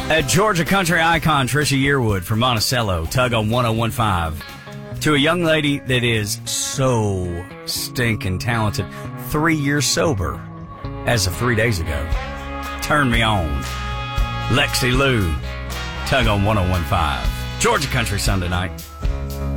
A Georgia country icon, Trisha Yearwood from Monticello, Tug on 1015. To a young lady that is so stinking talented, 3 years sober as of 3 days ago. Turn me on. Lexi Lou, Tug on 1015. Georgia Country Sunday night.